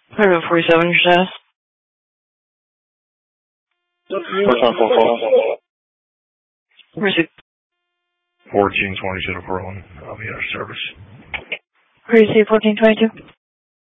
Private 47, your status? First time phone call. Received. 1422 to Berlin. I'll be out of service. Received 1422.